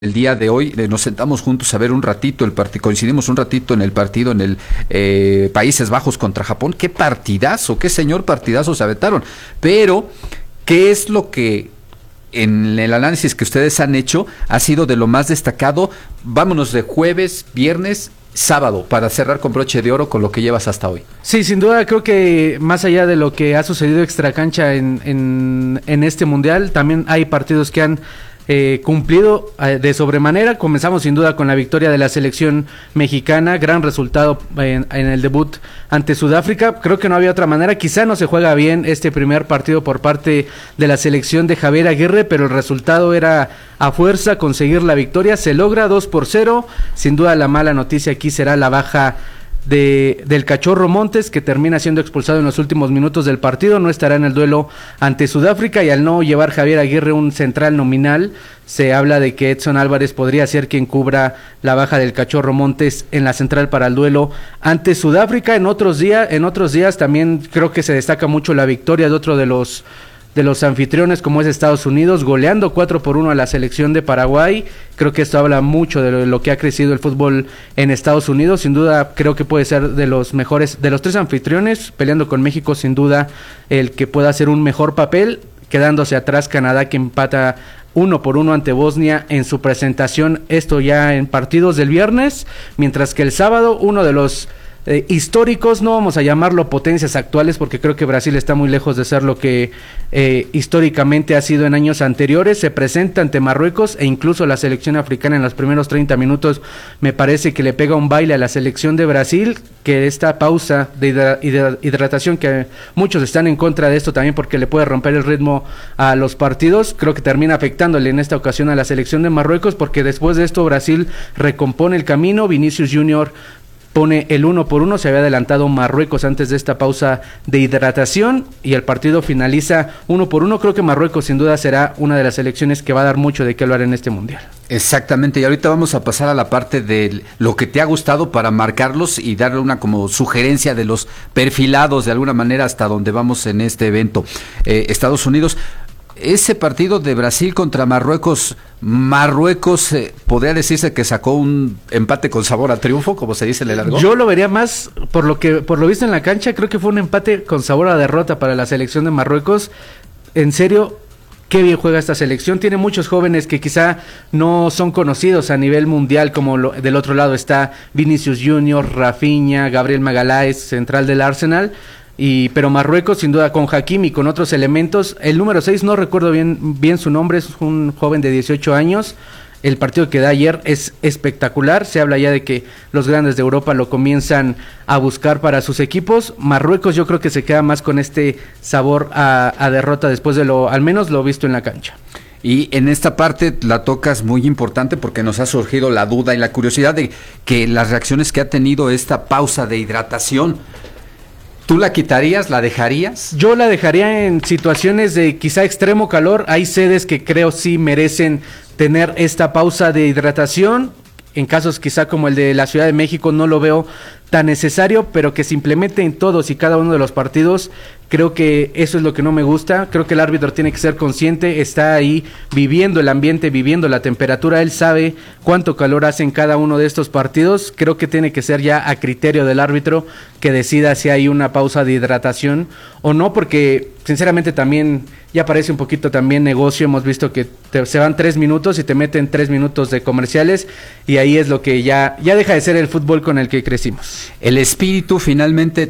El día de hoy nos sentamos juntos a ver un ratito el partido, coincidimos un ratito en el partido en el Países Bajos contra Japón. Qué partidazo, qué señor partidazo se aventaron. Pero, ¿qué es lo que en el análisis que ustedes han hecho ha sido de lo más destacado? Vámonos de jueves, viernes, sábado, para cerrar con broche de oro con lo que llevas hasta hoy. Sí, sin duda creo que más allá de lo que ha sucedido extracancha en este mundial, también hay partidos que han cumplido de sobremanera. Comenzamos sin duda con la victoria de la selección mexicana, gran resultado en el debut ante Sudáfrica. Creo que no había otra manera, quizá no se juega bien este primer partido por parte de la selección de Javier Aguirre, pero el resultado era a fuerza conseguir la victoria. Se logra 2-0, sin duda la mala noticia aquí será la baja del Cachorro Montes, que termina siendo expulsado en los últimos minutos del partido. No estará en el duelo ante Sudáfrica, y al no llevar Javier Aguirre un central nominal, se habla de que Edson Álvarez podría ser quien cubra la baja del Cachorro Montes en la central para el duelo ante Sudáfrica. En otros días también creo que se destaca mucho la victoria de otro de los anfitriones, como es Estados Unidos, goleando 4-1 a la selección de Paraguay. Creo que esto habla mucho de lo que ha crecido el fútbol en Estados Unidos. Sin duda creo que puede ser de los mejores, de los tres anfitriones, peleando con México, sin duda el que pueda hacer un mejor papel, quedándose atrás Canadá, que empata 1-1 ante Bosnia en su presentación, esto ya en partidos del viernes, mientras que el sábado uno de los históricos, no vamos a llamarlo potencias actuales, porque creo que Brasil está muy lejos de ser lo que históricamente ha sido en años anteriores. Se presenta ante Marruecos, e incluso la selección africana en los primeros 30 minutos me parece que le pega un baile a la selección de Brasil, que esta pausa de hidratación, que muchos están en contra de esto también porque le puede romper el ritmo a los partidos, creo que termina afectándole en esta ocasión a la selección de Marruecos, porque después de esto Brasil recompone el camino. Vinicius Junior pone el 1-1, se había adelantado Marruecos antes de esta pausa de hidratación, y el partido finaliza 1-1. Creo que Marruecos sin duda será una de las selecciones que va a dar mucho de qué hablar en este mundial. Exactamente, y ahorita vamos a pasar a la parte de lo que te ha gustado para marcarlos y darle una como sugerencia de los perfilados de alguna manera hasta donde vamos en este evento. Estados Unidos, ese partido de Brasil contra Marruecos, podría decirse que sacó un empate con sabor a triunfo, como se dice en el argot. Yo lo vería más, por lo visto en la cancha, creo que fue un empate con sabor a derrota para la selección de Marruecos. En serio, qué bien juega esta selección. Tiene muchos jóvenes que quizá no son conocidos a nivel mundial, como del otro lado está Vinicius Junior, Rafinha, Gabriel Magalhães, central del Arsenal. Pero Marruecos sin duda con Hakimi y con otros elementos. El número 6, no recuerdo bien su nombre, es un joven de 18 años. El partido que da ayer es espectacular. Se habla ya de que los grandes de Europa lo comienzan a buscar para sus equipos. Marruecos yo creo que se queda más con este sabor a derrota después de al menos lo visto en la cancha. Y en esta parte la tocas muy importante, porque nos ha surgido la duda y la curiosidad de que las reacciones que ha tenido esta pausa de hidratación, ¿tú la quitarías? ¿La dejarías? Yo la dejaría en situaciones de quizá extremo calor. Hay sedes que creo sí merecen tener esta pausa de hidratación. En casos quizá como el de la Ciudad de México no lo veo tan necesario, pero que se implemente en todos y cada uno de los partidos. Creo que eso es lo que no me gusta. Creo que el árbitro tiene que ser consciente, está ahí viviendo el ambiente, viviendo la temperatura. Él sabe cuánto calor hace en cada uno de estos partidos. Creo que tiene que ser ya a criterio del árbitro que decida si hay una pausa de hidratación o no, porque sinceramente también ya parece un poquito también negocio. Hemos visto que se van 3 minutos y te meten 3 minutos de comerciales, y ahí es lo que ya deja de ser el fútbol con el que crecimos. El espíritu finalmente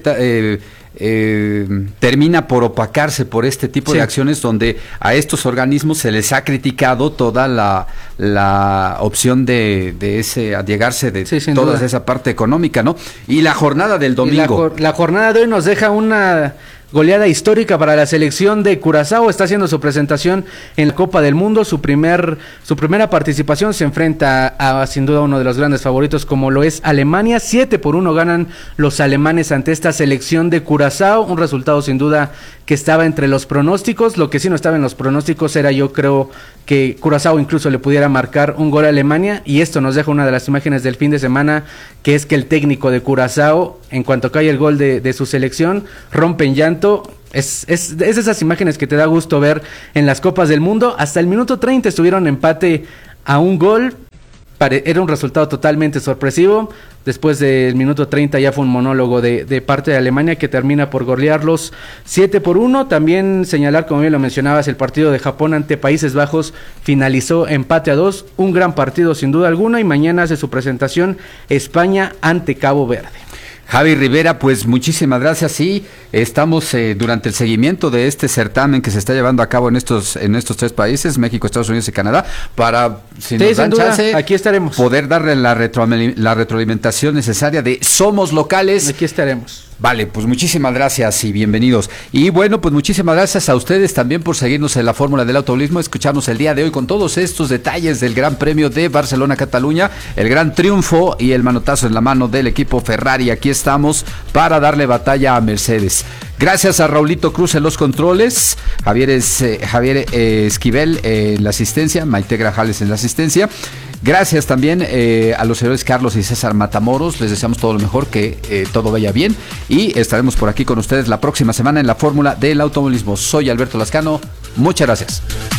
termina por opacarse por este tipo de acciones, donde a estos organismos se les ha criticado toda la opción de allegarse de toda esa parte económica, ¿no? Y la jornada del domingo. La jornada de hoy nos deja una goleada histórica para la selección de Curazao. Está haciendo su presentación en la Copa del Mundo, su primera participación. Se enfrenta a sin duda uno de los grandes favoritos, como lo es Alemania. 7-1 ganan los alemanes ante esta selección de Curazao, un resultado sin duda que estaba entre los pronósticos. Lo que sí no estaba en los pronósticos era, yo creo, que Curazao incluso le pudiera marcar un gol a Alemania, y esto nos deja una de las imágenes del fin de semana, que es que el técnico de Curazao, en cuanto cae el gol de su selección, rompe en llanto. Es esas imágenes que te da gusto ver en las Copas del Mundo. Hasta el minuto 30 estuvieron empate a un gol. Era un resultado totalmente sorpresivo. Después del minuto 30 ya fue un monólogo de parte de Alemania, que termina por golearlos 7-1. También señalar, como bien lo mencionabas, el partido de Japón ante Países Bajos finalizó empate a 2. Un gran partido sin duda alguna, y mañana hace su presentación España ante Cabo Verde. Javi Rivera, pues muchísimas gracias. Sí, estamos durante el seguimiento de este certamen que se está llevando a cabo en estos 3 países, México, Estados Unidos y Canadá, para, si nos dan chance, aquí estaremos, poder darle la retroalimentación necesaria de somos locales. Aquí estaremos. Vale, pues muchísimas gracias y bienvenidos. Y bueno, pues muchísimas gracias a ustedes también por seguirnos en la Fórmula del Automovilismo, escucharnos el día de hoy con todos estos detalles del Gran Premio de Barcelona-Cataluña, el gran triunfo y el manotazo en la mano del equipo Ferrari. Aquí estamos para darle batalla a Mercedes. Gracias a Raulito Cruz en los controles, Javier Esquivel en la asistencia, Maite Grajales en la asistencia. Gracias también a los señores Carlos y César Matamoros. Les deseamos todo lo mejor, que todo vaya bien. Y estaremos por aquí con ustedes la próxima semana en la Fórmula del Automovilismo. Soy Alberto Lascano. Muchas gracias.